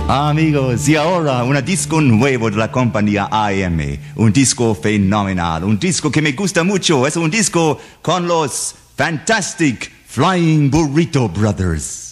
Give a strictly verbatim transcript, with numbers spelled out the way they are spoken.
Amigos, y ahora un disco nuevo de la compañía A M, un disco fenomenal, un disco que me gusta mucho, es un disco con los Fantastic Flying Burrito Brothers.